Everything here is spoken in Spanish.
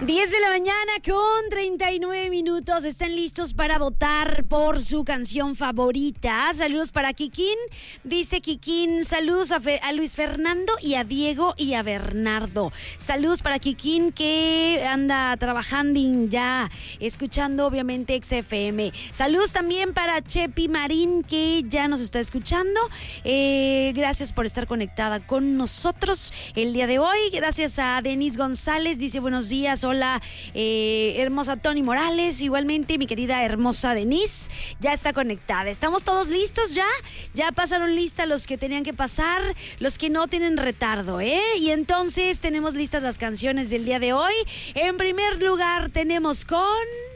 10 de la mañana con 39 minutos. Están listos para votar por su canción favorita. Saludos para Kikín. Dice Kikín, saludos a Luis Fernando y a Diego y a Bernardo. Saludos para Kikín que anda trabajando ya, escuchando obviamente XFM. Saludos también para Chepi Marín que ya nos está escuchando. Gracias por estar conectada con nosotros el día de hoy. Gracias a Denise González. Dice buenos días. Hola, hermosa Tony Morales, igualmente mi querida hermosa Denise, ya está conectada. ¿Estamos todos listos ya? Ya pasaron lista los que tenían que pasar, los que no tienen retardo, y entonces tenemos listas las canciones del día de hoy. En primer lugar tenemos con...